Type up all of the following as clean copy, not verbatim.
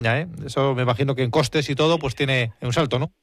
¿eh? Eso me imagino que en costes y todo pues tiene un salto, ¿no?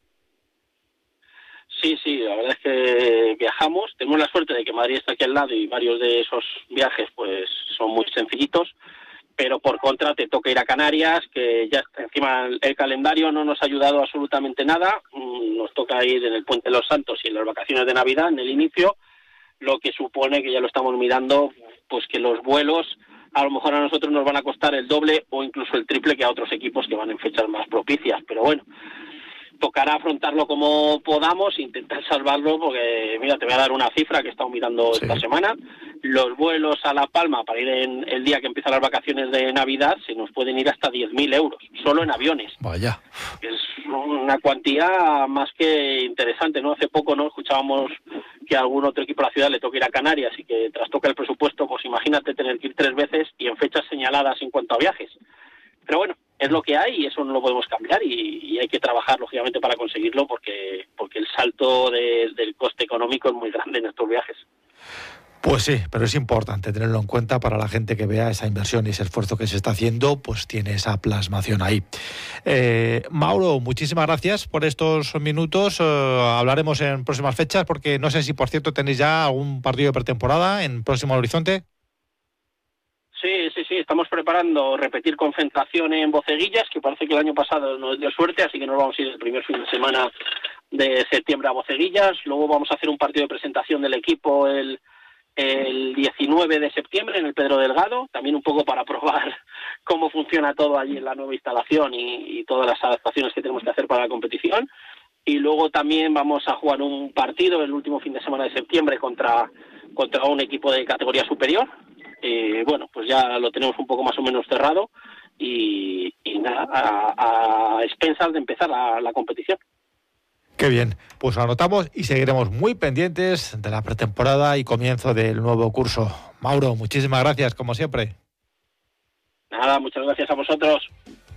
Sí, la verdad es que viajamos. Tenemos la suerte de que Madrid está aquí al lado y varios de esos viajes pues son muy sencillitos, pero por contra te toca ir a Canarias, que ya encima el calendario no nos ha ayudado absolutamente nada. Nos toca ir en el Puente de los Santos y en las vacaciones de Navidad, en el inicio, lo que supone que ya lo estamos mirando, pues que los vuelos a lo mejor a nosotros nos van a costar el doble o incluso el triple que a otros equipos que van en fechas más propicias, pero bueno, tocará afrontarlo como podamos, intentar salvarlo, porque mira, te voy a dar una cifra que he estado mirando esta semana. Los vuelos a La Palma para ir en el día que empiezan las vacaciones de Navidad se nos pueden ir hasta 10.000 euros, solo en aviones. Vaya. Es una cuantía más que interesante, ¿no? Hace poco, ¿no?, escuchábamos que a algún otro equipo de la ciudad le toca ir a Canarias y que trastoca el presupuesto, pues imagínate tener que ir 3 veces y en fechas señaladas en cuanto a viajes. Pero bueno, es lo que hay y eso no lo podemos cambiar y hay que trabajar, lógicamente, para conseguirlo porque el salto del coste económico es muy grande en estos viajes. Pues sí, pero es importante tenerlo en cuenta para la gente que vea esa inversión y ese esfuerzo que se está haciendo, pues tiene esa plasmación ahí. Mauro, muchísimas gracias por estos minutos. Hablaremos en próximas fechas porque no sé si, por cierto, tenéis ya algún partido de pretemporada en próximo horizonte. Sí, estamos preparando repetir concentración en Boceguillas, que parece que el año pasado nos dio suerte, así que nos vamos a ir el primer fin de semana de septiembre a Boceguillas. Luego vamos a hacer un partido de presentación del equipo el 19 de septiembre en el Pedro Delgado, también un poco para probar cómo funciona todo allí en la nueva instalación y todas las adaptaciones que tenemos que hacer para la competición. Y luego también vamos a jugar un partido el último fin de semana de septiembre contra un equipo de categoría superior. Bueno, pues ya lo tenemos un poco más o menos cerrado y nada, a expensas de empezar la competición. Qué bien, pues lo anotamos y seguiremos muy pendientes de la pretemporada y comienzo del nuevo curso. Mauro, muchísimas gracias, como siempre. Nada, muchas gracias a vosotros.